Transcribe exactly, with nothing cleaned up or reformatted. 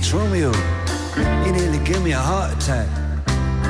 it's Romeo. He nearly gave me a heart attack.